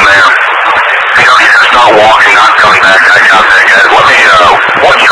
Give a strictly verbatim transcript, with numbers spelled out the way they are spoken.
there. You know, he's gonna start walking, not coming back. I got that, guys. Let me, uh, once you